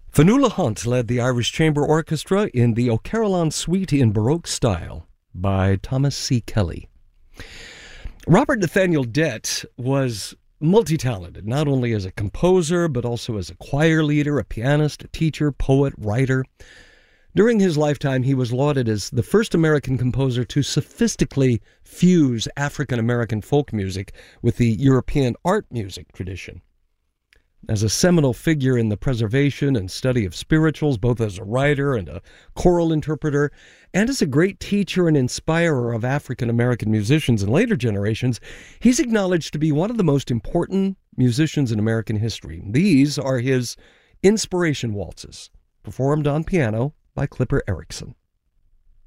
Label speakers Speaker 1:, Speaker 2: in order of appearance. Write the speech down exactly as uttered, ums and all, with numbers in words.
Speaker 1: Fionnuala Hunt led the Irish Chamber Orchestra in the O'Carolan Suite in Baroque style by Thomas C. Kelly. Robert Nathaniel Dett was multi-talented, not only as a composer, but also as a choir leader, a pianist, a teacher, poet, writer. During his lifetime, he was lauded as the first American composer to sophisticately fuse African-American folk music with the European art music tradition. As a seminal figure in the preservation and study of spirituals, both as a writer and a choral interpreter, and as a great teacher and inspirer of African-American musicians in later generations, he's acknowledged to be one of the most important musicians in American history. These are his inspiration waltzes, performed on piano by Clipper Erickson.